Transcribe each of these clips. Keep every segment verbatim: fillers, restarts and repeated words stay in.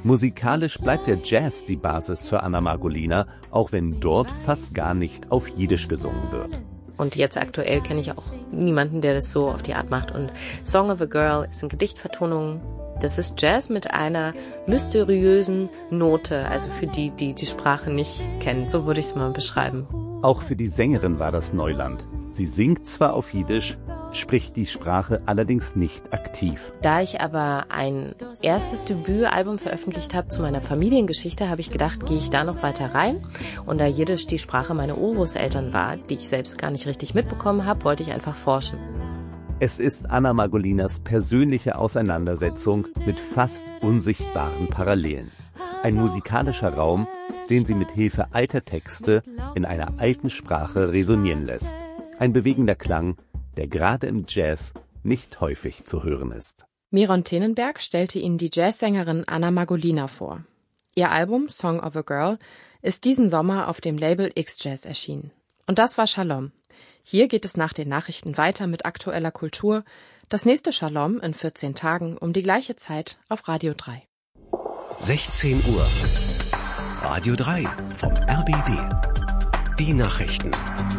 Musikalisch bleibt der Jazz die Basis für Anna Margolina, auch wenn dort fast gar nicht auf Jiddisch gesungen wird. Und jetzt aktuell kenne ich auch niemanden, der das so auf die Art macht. Und Song of a Girl ist eine Gedichtvertonung. Das ist Jazz mit einer mysteriösen Note, also für die, die die Sprache nicht kennen. So würde ich es mal beschreiben. Auch für die Sängerin war das Neuland. Sie singt zwar auf Jiddisch, spricht die Sprache allerdings nicht aktiv. Da ich aber ein erstes Debütalbum veröffentlicht habe zu meiner Familiengeschichte, habe ich gedacht, gehe ich da noch weiter rein. Und da Jiddisch die Sprache meiner Urgroßeltern war, die ich selbst gar nicht richtig mitbekommen habe, wollte ich einfach forschen. Es ist Anna Margolinas persönliche Auseinandersetzung mit fast unsichtbaren Parallelen. Ein musikalischer Raum, den sie mit Hilfe alter Texte in einer alten Sprache resonieren lässt. Ein bewegender Klang, der gerade im Jazz nicht häufig zu hören ist. Miron Tenenberg stellte Ihnen die Jazzsängerin Anna Margolina vor. Ihr Album Song of a Girl ist diesen Sommer auf dem Label X-Jazz erschienen. Und das war Shalom. Hier geht es nach den Nachrichten weiter mit aktueller Kultur. Das nächste Shalom in vierzehn Tagen um die gleiche Zeit auf Radio drei. sechzehn Uhr. Radio drei vom R B B. Die Nachrichten.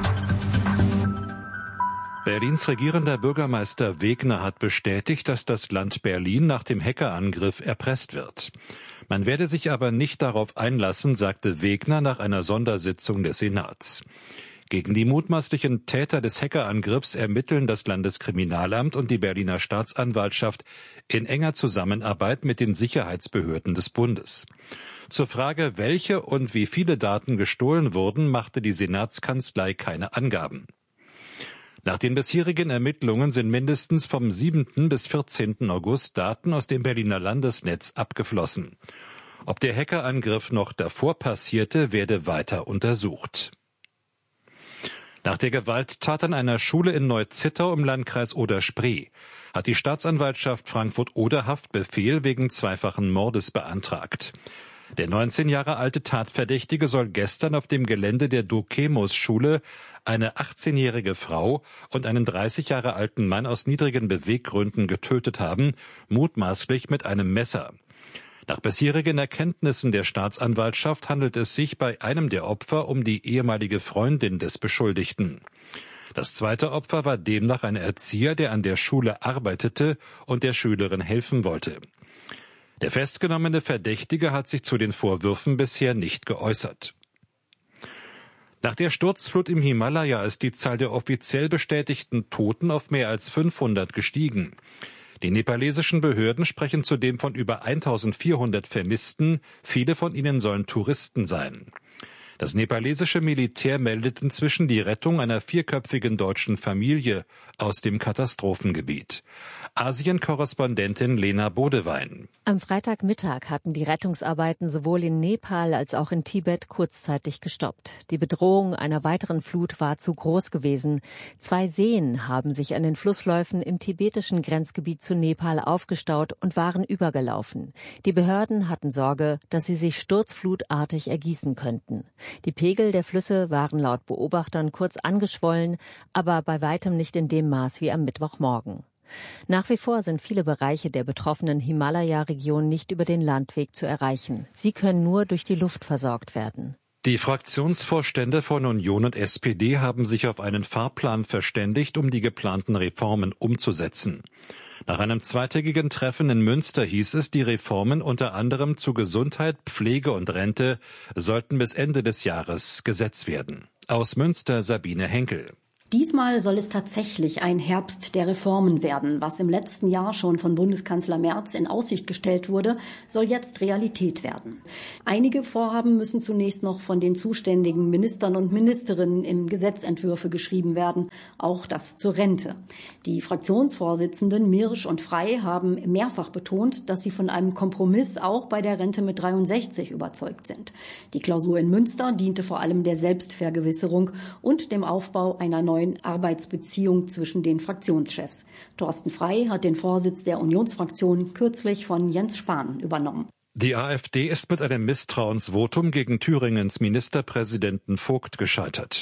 Berlins regierender Bürgermeister Wegner hat bestätigt, dass das Land Berlin nach dem Hackerangriff erpresst wird. Man werde sich aber nicht darauf einlassen, sagte Wegner nach einer Sondersitzung des Senats. Gegen die mutmaßlichen Täter des Hackerangriffs ermitteln das Landeskriminalamt und die Berliner Staatsanwaltschaft in enger Zusammenarbeit mit den Sicherheitsbehörden des Bundes. Zur Frage, welche und wie viele Daten gestohlen wurden, machte die Senatskanzlei keine Angaben. Nach den bisherigen Ermittlungen sind mindestens vom siebten bis vierzehnten August Daten aus dem Berliner Landesnetz abgeflossen. Ob der Hackerangriff noch davor passierte, werde weiter untersucht. Nach der Gewalttat an einer Schule in Neu-Zittau im Landkreis Oder-Spree hat die Staatsanwaltschaft Frankfurt-Oder Haftbefehl wegen zweifachen Mordes beantragt. Der neunzehn Jahre alte Tatverdächtige soll gestern auf dem Gelände der Dokemos-Schule eine achtzehnjährige Frau und einen dreißig Jahre alten Mann aus niedrigen Beweggründen getötet haben, mutmaßlich mit einem Messer. Nach bisherigen Erkenntnissen der Staatsanwaltschaft handelt es sich bei einem der Opfer um die ehemalige Freundin des Beschuldigten. Das zweite Opfer war demnach ein Erzieher, der an der Schule arbeitete und der Schülerin helfen wollte. Der festgenommene Verdächtige hat sich zu den Vorwürfen bisher nicht geäußert. Nach der Sturzflut im Himalaya ist die Zahl der offiziell bestätigten Toten auf mehr als fünfhundert gestiegen. Die nepalesischen Behörden sprechen zudem von über eintausendvierhundert Vermissten, viele von ihnen sollen Touristen sein. Das nepalesische Militär meldet inzwischen die Rettung einer vierköpfigen deutschen Familie aus dem Katastrophengebiet. Asien-Korrespondentin Lena Bodewein. Am Freitagmittag hatten die Rettungsarbeiten sowohl in Nepal als auch in Tibet kurzzeitig gestoppt. Die Bedrohung einer weiteren Flut war zu groß gewesen. Zwei Seen haben sich an den Flussläufen im tibetischen Grenzgebiet zu Nepal aufgestaut und waren übergelaufen. Die Behörden hatten Sorge, dass sie sich sturzflutartig ergießen könnten. Die Pegel der Flüsse waren laut Beobachtern kurz angeschwollen, aber bei weitem nicht in dem Maß wie am Mittwochmorgen. Nach wie vor sind viele Bereiche der betroffenen Himalaya-Region nicht über den Landweg zu erreichen. Sie können nur durch die Luft versorgt werden. Die Fraktionsvorstände von Union und S P D haben sich auf einen Fahrplan verständigt, um die geplanten Reformen umzusetzen. Nach einem zweitägigen Treffen in Münster hieß es, die Reformen unter anderem zu Gesundheit, Pflege und Rente sollten bis Ende des Jahres Gesetz werden. Aus Münster Sabine Henkel. Diesmal soll es tatsächlich ein Herbst der Reformen werden. Was im letzten Jahr schon von Bundeskanzler Merz in Aussicht gestellt wurde, soll jetzt Realität werden. Einige Vorhaben müssen zunächst noch von den zuständigen Ministern und Ministerinnen in Gesetzentwürfe geschrieben werden, auch das zur Rente. Die Fraktionsvorsitzenden Mirsch und Frey haben mehrfach betont, dass sie von einem Kompromiss auch bei der Rente mit dreiundsechzig überzeugt sind. Die Klausur in Münster diente vor allem der Selbstvergewisserung und dem Aufbau einer neuen Arbeitsbeziehung zwischen den Fraktionschefs. Thorsten Frey hat den Vorsitz der Unionsfraktion kürzlich von Jens Spahn übernommen. Die AfD ist mit einem Misstrauensvotum gegen Thüringens Ministerpräsidenten Vogt gescheitert.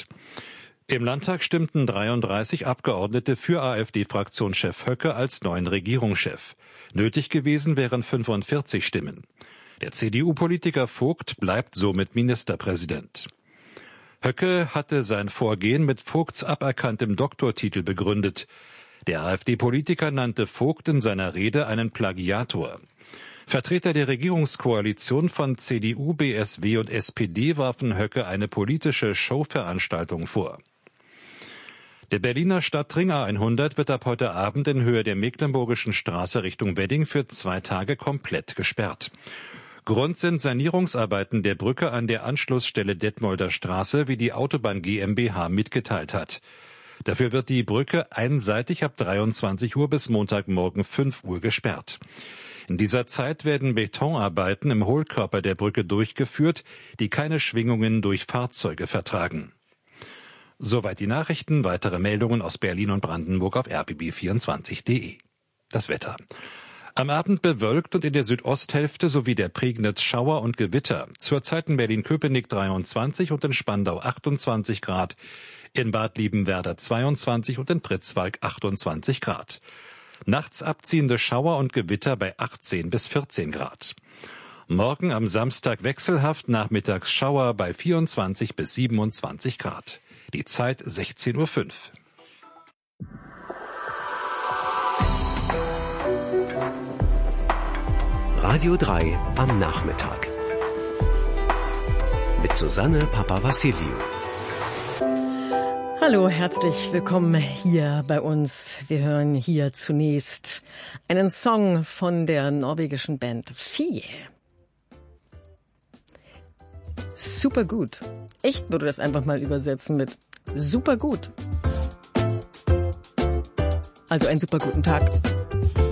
Im Landtag stimmten dreiunddreißig Abgeordnete für AfD-Fraktionschef Höcke als neuen Regierungschef. Nötig gewesen wären fünfundvierzig Stimmen. Der C D U-Politiker Vogt bleibt somit Ministerpräsident. Höcke hatte sein Vorgehen mit Vogts aberkanntem Doktortitel begründet. Der AfD-Politiker nannte Vogt in seiner Rede einen Plagiator. Vertreter der Regierungskoalition von C D U, B S W und S P D warfen Höcke eine politische Showveranstaltung vor. Der Berliner Stadtring A hundert wird ab heute Abend in Höhe der Mecklenburgischen Straße Richtung Wedding für zwei Tage komplett gesperrt. Grund sind Sanierungsarbeiten der Brücke an der Anschlussstelle Detmolder Straße, wie die Autobahn GmbH mitgeteilt hat. Dafür wird die Brücke einseitig ab dreiundzwanzig Uhr bis Montagmorgen fünf Uhr gesperrt. In dieser Zeit werden Betonarbeiten im Hohlkörper der Brücke durchgeführt, die keine Schwingungen durch Fahrzeuge vertragen. Soweit die Nachrichten. Weitere Meldungen aus Berlin und Brandenburg auf r b b vierundzwanzig punkt de. Das Wetter. Am Abend bewölkt und in der Südosthälfte sowie der Prignitz Schauer und Gewitter. Zurzeit in Berlin-Köpenick dreiundzwanzig und in Spandau achtundzwanzig Grad, in Bad Liebenwerda zweiundzwanzig und in Pritzwalk achtundzwanzig Grad. Nachts abziehende Schauer und Gewitter bei achtzehn bis vierzehn Grad. Morgen am Samstag wechselhaft, nachmittags Schauer bei vierundzwanzig bis siebenundzwanzig Grad. Die Zeit sechzehn Uhr fünf. Radio drei am Nachmittag. Mit Susanne Papavassiliou. Hallo, herzlich willkommen hier bei uns. Wir hören hier zunächst einen Song von der norwegischen Band Fie. Super gut. Ich würde das einfach mal übersetzen mit super gut. Also einen super guten Tag.